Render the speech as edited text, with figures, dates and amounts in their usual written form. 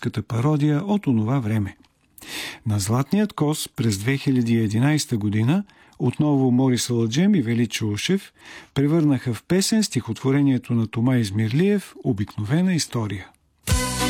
историческата пародия от онова време. На Златният коз през 2011 година отново Морис Аладжем и Величо Ушев превърнаха в песен стихотворението на Тома Измирлиев «Обикновена история».